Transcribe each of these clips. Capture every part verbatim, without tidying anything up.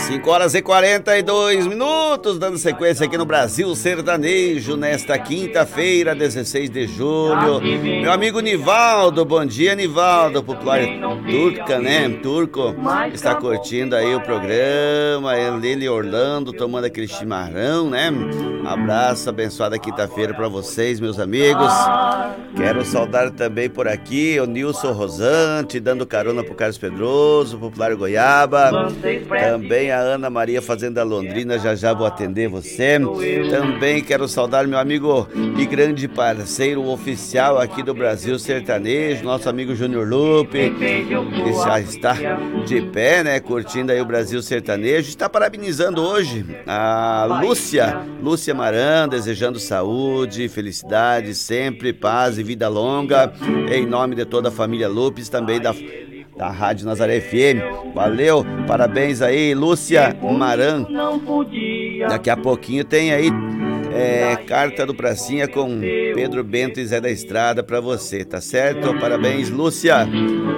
cinco horas e quarenta e dois minutos, dando sequência aqui no Brasil Sertanejo, nesta quinta-feira, dezesseis de julho. Meu amigo Nivaldo, bom dia, Nivaldo, popular turca, né? Turco, está curtindo aí o programa, ele e Orlando, tomando aquele chimarrão, né? Abraço, abençoada quinta-feira para vocês, meus amigos. Quero saudar também por aqui o Nilson Rosante, dando carona pro Carlos Pedroso, popular Goiaba. Também a Ana Maria fazendo a Londrina, já já vou atender você. Também quero saudar meu amigo e grande parceiro oficial aqui do Brasil Sertanejo, nosso amigo Júnior Lupe, que já está de pé, né, curtindo aí o Brasil Sertanejo. Está parabenizando hoje a Lúcia, Lúcia Maran, desejando saúde, felicidade, sempre paz e vida longa, em nome de toda a família Lupes, também da da Rádio Nazaré F M. Valeu, parabéns aí, Lúcia Maran. Daqui a pouquinho tem aí é, carta do Pracinha com Pedro Bento e Zé da Estrada pra você, tá certo? Parabéns, Lúcia.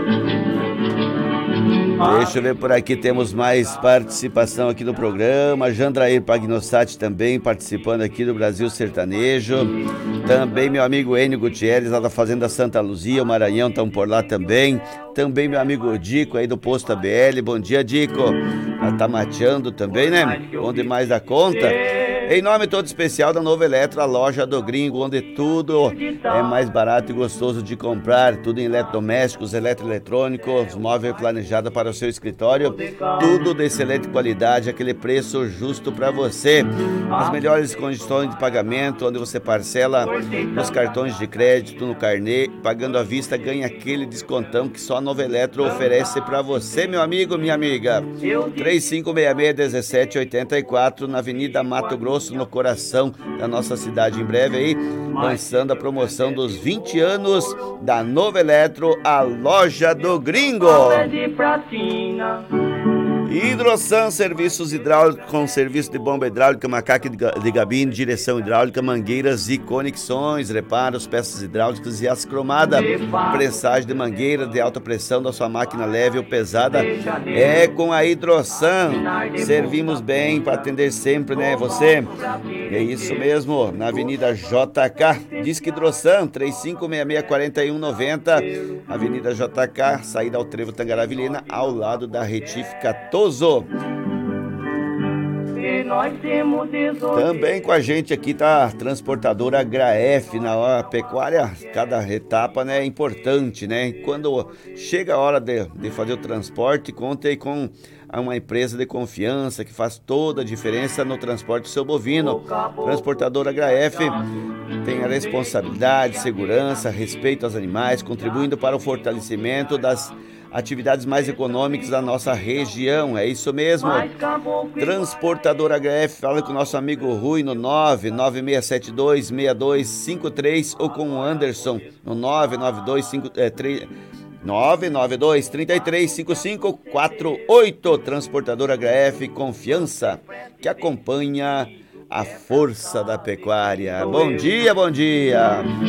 Deixa eu ver por aqui, temos mais participação aqui no programa. Jandrair Pagnossati também participando aqui do Brasil Sertanejo. Também meu amigo Enio Gutierrez, lá da Fazenda Santa Luzia, o Maranhão, estão por lá também. Também meu amigo Dico aí do Posto A B L. Bom dia, Dico. Ela tá mateando também, né? Bom demais da conta. Em nome todo especial da Nova Eletro, a loja do Gringo, onde tudo é mais barato e gostoso de comprar. Tudo em eletrodomésticos, eletroeletrônicos, móvel planejado para o seu escritório. Tudo de excelente qualidade, aquele preço justo para você. As melhores condições de pagamento, onde você parcela nos cartões de crédito, no carnê, pagando à vista, ganha aquele descontão que só a Nova Eletro oferece para você, meu amigo, minha amiga. três cinco seis seis, um sete oito quatro, na Avenida Mato Grosso, no coração da nossa cidade. Em breve aí, lançando a promoção dos vinte anos da Nova Eletro, a loja do Gringo. Hidrosan, serviços hidráulicos com serviço de bomba hidráulica, macaque de gabine, direção hidráulica, mangueiras e conexões, reparos, peças hidráulicas e aço cromada, pressagem de mangueira de alta pressão da sua máquina leve ou pesada, é com a Hidrosan. Servimos bem para atender sempre, né, você? É isso mesmo, na Avenida J K, Disque Hidrosan, três cinco seis seis, quatro um nove zero, Avenida J K, saída ao Trevo Tangaravilina, ao lado da Retífica Toso. Também com a gente aqui tá a transportadora Graef. Na hora pecuária, cada etapa, né, é importante, né? Quando chega a hora de, de fazer o transporte, conte aí com uma empresa de confiança que faz toda a diferença no transporte do seu bovino. Transportadora Graef tem a responsabilidade, segurança, respeito aos animais, contribuindo para o fortalecimento das atividades mais econômicas da nossa região. É isso mesmo. Transportadora Graef, fala com o nosso amigo Rui no nove nove seis sete dois, seis dois cinco três ou com o Anderson no nove nove dois cinco três nove nove dois, três três cinco cinco quatro oito. Transportadora Graef, confiança que acompanha a força da pecuária. Bom dia, bom dia.